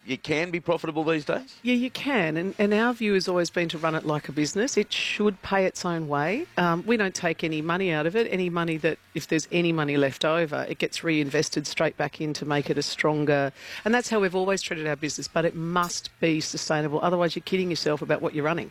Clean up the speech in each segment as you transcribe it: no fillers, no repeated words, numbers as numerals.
you can be profitable these days? Yeah, you can. And our view has always been to run it like a business. It should pay its own way. We don't take any money out of it. Any money that, if there's any money left over, it gets reinvested straight back in to make it a stronger... And that's how we've always treated our business, but it must be sustainable. Otherwise, you're kidding yourself about what you're running.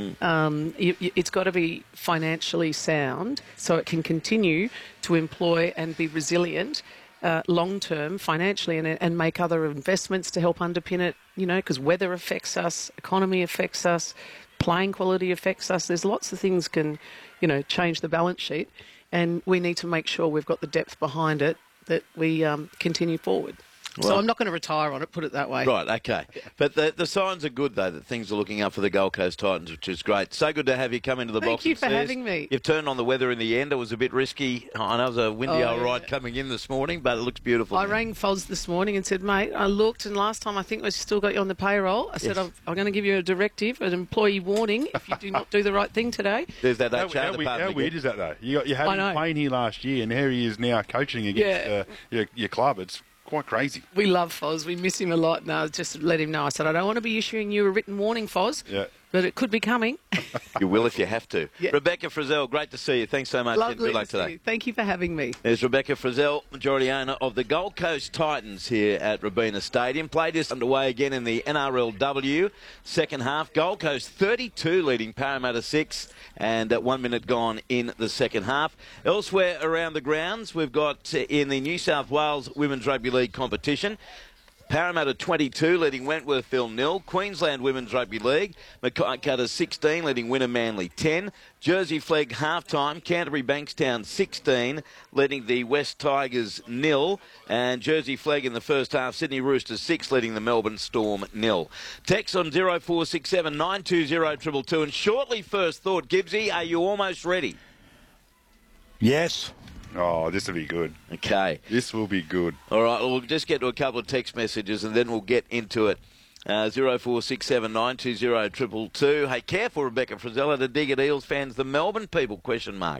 It's got to be financially sound so it can continue to employ and be resilient long-term financially and make other investments to help underpin it, you know, because weather affects us, economy affects us, playing quality affects us. There's lots of things can, you know, change the balance sheet, and we need to make sure we've got the depth behind it that we continue forward. Well, so I'm not going to retire on it, put it that way. Right, okay. But the signs are good, though, that things are looking up for the Gold Coast Titans, which is great. So good to have you come into the box. Thank you for having me. You've turned on the weather in the end. It was a bit risky. I know it was a windy old ride coming in this morning, but it looks beautiful. I rang Foz this morning and said, mate, I looked, and last time I think we still got you on the payroll. I said, I'm going to give you a directive, an employee warning, if you do not do the right thing today. There's that HR department. How weird is that, though? You had him playing here last year, and here he is now coaching against your club. It's quite crazy. We love Foz. We miss him a lot. No, just let him know. I said, I don't want to be issuing you a written warning, Foz, but it could be coming. You will if you have to. Yeah. Rebecca Frizzell, great to see you. Thanks so much. Lovely Good luck to see today. you. Thank you for having me. There's Rebecca Frizzell, majority owner of the Gold Coast Titans here at Robina Stadium. Play this underway again in the NRLW second half. Gold Coast 32 leading Parramatta 6, and 1 minute gone in the second half. Elsewhere around the grounds, we've got in the New South Wales Women's Rugby League competition, Parramatta 22 leading Wentworthville 0. Queensland Women's Rugby League, Mackay Cutters 16 leading Winner Manly 10. Jersey Flegg half-time, Canterbury Bankstown 16 leading the West Tigers 0. And Jersey Flegg in the first half, Sydney Roosters 6 leading the Melbourne Storm 0. Text on 0467 920 222. And shortly, first thought, Gibbsy, are you almost ready? Yes. Oh, this will be good. Okay. This will be good. All right, well, we'll just get to a couple of text messages and then we'll get into it. 0467 920 222. Hey, careful, Rebecca Frizzella, to dig at Eels fans, the Melbourne people, question mark.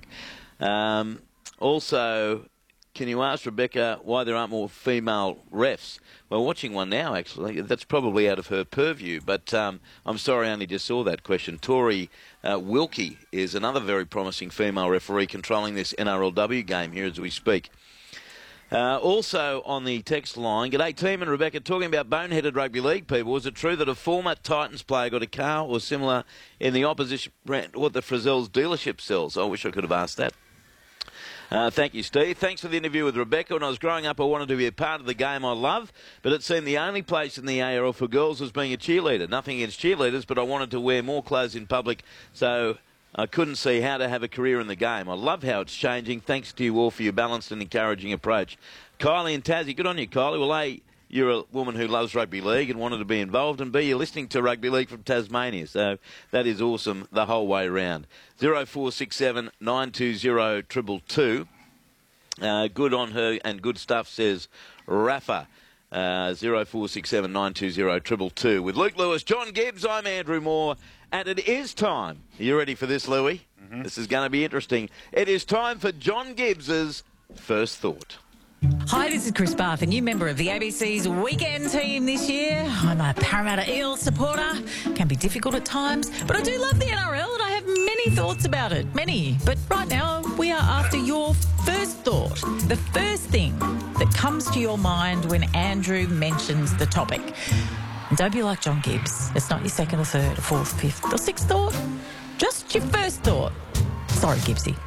Also, can you ask Rebecca why there aren't more female refs? We're watching one now, actually. That's probably out of her purview, but I'm sorry I only just saw that question. Tori Wilkie is another very promising female referee controlling this NRLW game here as we speak. Also on the text line, g'day team and Rebecca, talking about boneheaded rugby league people, is it true that a former Titans player got a car or similar in the opposition brand, what the Frizzell's dealership sells? I wish I could have asked that. Thank you, Steve. Thanks for the interview with Rebecca. When I was growing up, I wanted to be a part of the game I love, but it seemed the only place in the ARL for girls was being a cheerleader. Nothing against cheerleaders, but I wanted to wear more clothes in public, so I couldn't see how to have a career in the game. I love how it's changing. Thanks to you all for your balanced and encouraging approach. Kylie and Tassie, good on you, Kylie. Well, A, you're a woman who loves rugby league and wanted to be involved, and B, you're listening to rugby league from Tasmania, so that is awesome the whole way around. 0467 920 222. Good on her and good stuff, says Rafa. 0467 920 222. With Luke Lewis, John Gibbs, I'm Andrew Moore, and it is time. Are you ready for this, Louis? Mm-hmm. This is going to be interesting. It is time for John Gibbs's First Thought. Hi, this is Chris Barth, a new member of the ABC's weekend team this year. I'm a Parramatta Eels supporter. Can be difficult at times, but I do love the NRL and I have many thoughts about it. Many. But right now, we are after your first thought. The first thing that comes to your mind when Andrew mentions the topic. And don't be like John Gibbs. It's not your second or third or fourth, fifth or sixth thought. Just your first thought. Sorry, Gibbsy.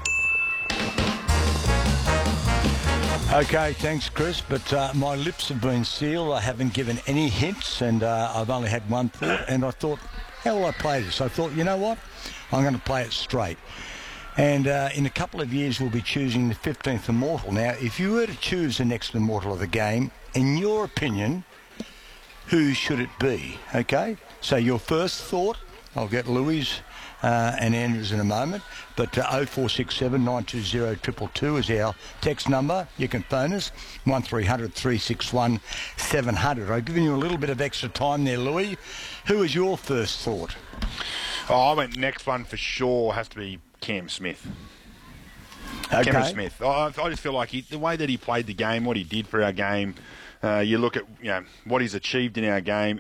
Okay, thanks, Chris, but my lips have been sealed. I haven't given any hints, and I've only had one thought, and I thought, how will I play this? I thought, you know what? I'm going to play it straight. And in a couple of years, we'll be choosing the 15th Immortal. Now, if you were to choose the next Immortal of the game, in your opinion, who should it be? Okay? So your first thought, I'll get Louis and Andrews in a moment, but 0467 920 222 is our text number. You can phone us, 1300 361 700. I've given you a little bit of extra time there, Louis. Who is your first thought? Oh, I went next one for sure has to be Cam Smith. Okay. Cameron Smith. I just feel like the way that he played the game, what he did for our game, you look at what he's achieved in our game.